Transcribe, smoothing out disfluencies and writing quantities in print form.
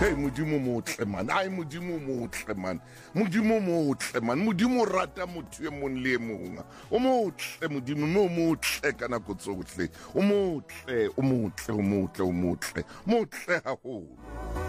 Hey, modimo motle man. Ai modimo motle man. Modimo motle man. Modimo rata motho e mong le e mong. O motle modimo, mo motle ka nako tsohle. O motle, o motle, o motle, o motle. Motle haholo.